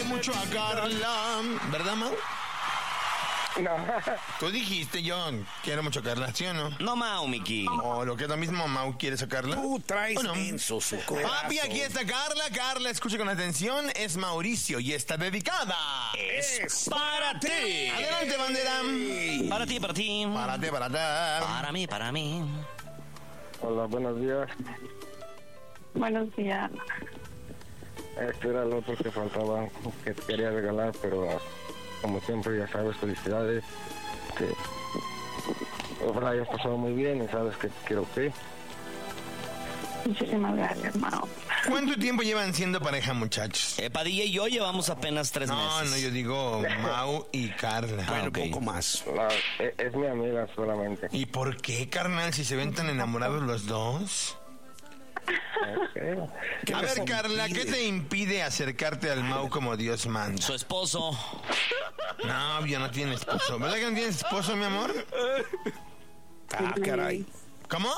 mucho a Carla, ¿verdad, Mau? No. Tú dijiste, John, quiero mucho a Carla, ¿sí o no? No, Mau, Miki. O lo que es lo mismo, Mau, ¿quieres a Carla? Tú traes ¿O no? menso su corazón. Papi, aquí está Carla. Carla, escucha con atención, es Mauricio y está dedicada. Es Para ti. Adelante, bandera. Para ti, para ti. Párate. Para mí, para mí. Hola, buenos días. Buenos días. Este era lo otro que faltaba, que te quería regalar, pero como siempre, ya sabes, felicidades. Que ojalá hayas pasado muy bien y sabes que te quiero, ¿ok? Muchísimas gracias, Mao. ¿Cuánto tiempo llevan siendo pareja, muchachos? Padilla y yo llevamos apenas 3 meses. No, yo digo Mau y Carla. Bueno, ok. poco más. No, es mi amiga solamente. ¿Y por qué, carnal, si se ven tan enamorados los dos? Ok. A ver, Carla, ¿qué te impide acercarte al Mau como Dios manda? Su esposo. No, yo no tiene esposo. ¿Verdad que no tienes esposo, mi amor? Ah, caray. ¿Cómo?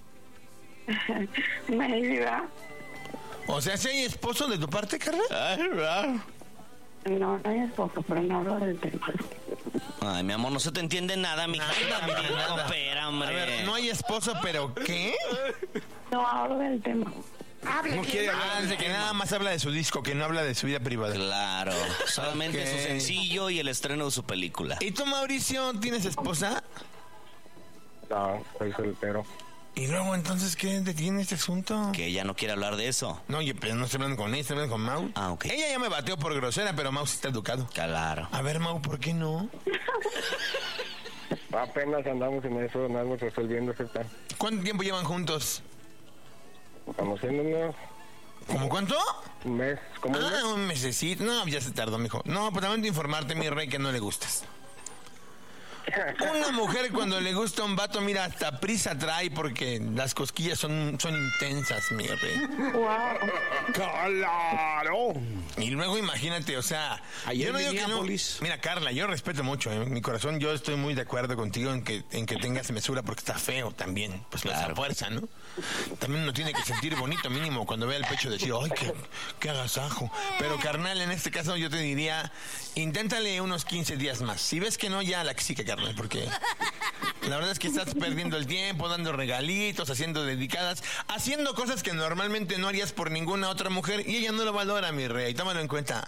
Me ayuda. O sea, ¿si hay esposo de tu parte, Carla? No, no hay esposo, pero no hablo del tema. Ay, mi amor, no se te entiende nada, mi Nada, también nada. coopera, hombre. A ver, no hay esposo, pero ¿qué? No hablo del tema. No quiere hablar. De que nada más habla de su disco, que no habla de su vida privada. Claro, solamente Ok. su sencillo y el estreno de su película. ¿Y tú, Mauricio, tienes esposa? No, soy soltero. ¿Y luego entonces qué detiene este asunto? Que ella no quiere hablar de eso. No, oye, pero no estoy hablando con ella, estoy hablando con Mau. Ah, ok. Ella ya me bateó por grosera, pero Mau sí está educado. Claro. A ver, Mau, ¿por qué no? Apenas andamos en eso, andamos resolviendo ese plan. ¿Cuánto tiempo llevan juntos? Conociéndonos ¿Cómo cuánto? un mes, como un mes. Un mesecito. No, ya se tardó, mijo. No, pues también de informarte, mi rey, que no le gustas. Una mujer cuando le gusta un vato, mira, hasta prisa trae porque las cosquillas son intensas, mi rey. Wow. ¡Claro! Y luego imagínate, o sea, Ayer yo no en digo que no. Minneapolis. Mira, Carla, yo respeto mucho, en mi corazón yo estoy muy de acuerdo contigo en que tengas mesura porque está feo también, pues no es Claro. a fuerza, ¿no? También uno tiene que sentir bonito mínimo cuando vea el pecho decir, ay, qué agasajo. Pero carnal, en este caso yo te diría, inténtale unos 15 días más. Si ves que no, ya la que carnal, porque la verdad es que estás perdiendo el tiempo, dando regalitos, haciendo dedicadas, haciendo cosas que normalmente no harías por ninguna otra mujer y ella no lo valora, mi rey, tómalo en cuenta.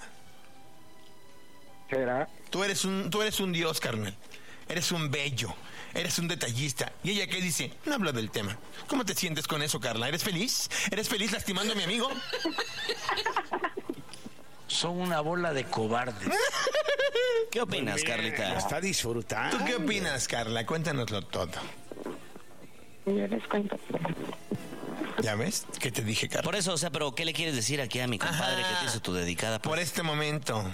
¿Será? Tú eres un dios, carnal. Eres un bello, eres un detallista. ¿Y ella qué dice? No habla del tema. ¿Cómo te sientes con eso, Carla? ¿Eres feliz? ¿Eres feliz lastimando a mi amigo? Son una bola de cobardes. ¿Qué opinas, Carlita? Está disfrutando. ¿Tú qué opinas, Carla? Cuéntanoslo todo. Yo les cuento. ¿Ya ves? ¿Qué te dije, Carla? Por eso, o sea, pero ¿qué le quieres decir aquí a mi compadre Ajá. que te hizo tu dedicada? Por este momento.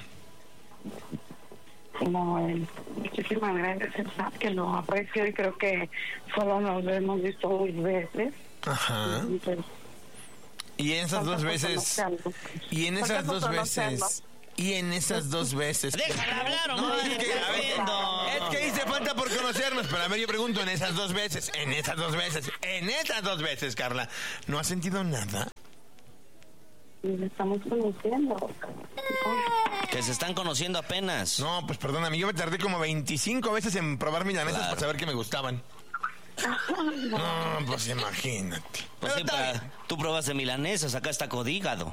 Como muchísimas gracias, ¿sabes? Que lo aprecio y creo que solo nos hemos visto 2 veces. Ajá. Y pues, Y en esas falta 2 por veces. conocerlo. Y en esas Falta 2 por veces. conocerlo. Y en esas 2 veces. Déjala hablar, No, hombre. es que, a ver, es que hice falta por conocernos, pero a ver, yo pregunto, en esas 2 veces, Carla, ¿no has sentido nada? Y le estamos conociendo. Que se están conociendo apenas. No, pues perdóname, yo me tardé como 25 veces en probar milanesas Claro. para saber que me gustaban. No, pues imagínate. Pues Pero sí, está bien. tú probaste milanesas, acá está codígado.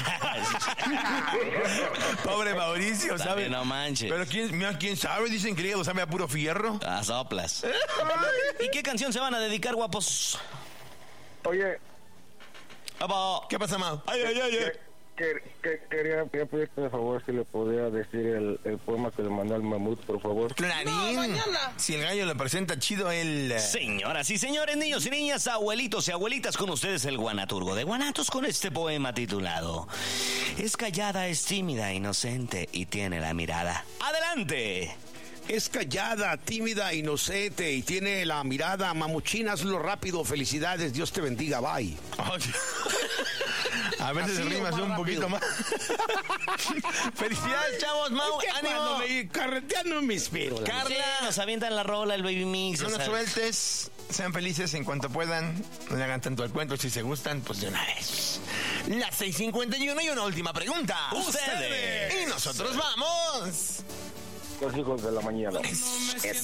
Pobre Mauricio, ¿sabes? También no manches. Pero quién sabe, dicen que el hígado sabe a puro fierro. A soplas. ¿Y qué canción se van a dedicar, guapos? Oye, Vamos. ¿Qué pasa, Mau? Ay, ay, ay, ay. quería pedirte por favor si le podía decir el poema que le mandó al mamut, por favor. Clarín. Si el gallo lo presenta chido, él... Señoras y señores, niños y niñas, abuelitos y abuelitas, con ustedes el Guanaturgo de Guanatos con este poema titulado Es callada, es tímida, inocente y tiene la mirada. ¡Adelante! Es callada, tímida, inocente y tiene la mirada mamuchina. Hazlo rápido. Felicidades. Dios te bendiga. Bye. Oye. A veces Así, rimas o más un poquito rápido. más. Felicidades, chavos, Mau. Es que cuando ¡Ánimo! me carreteando me inspiro. la Carla. Sí, nos avientan la rola, el baby mix. No o nos sea, sueltes, sean felices en cuanto puedan, no le hagan tanto al cuento, si se gustan, pues de una vez. Las 6:51 y una última pregunta. Ustedes. Y nosotros vamos. Los hijos de la mañana. Eso.